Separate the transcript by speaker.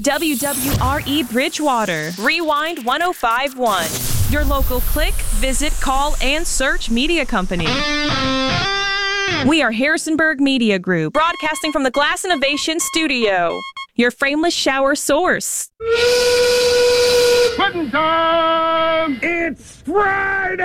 Speaker 1: WWRE Bridgewater, Rewind 1051. Your local click, visit, call, and search media company. We are Harrisonburg Media Group, broadcasting from the Glass Innovation Studio, your frameless shower source.
Speaker 2: Pudding time! It's Friday!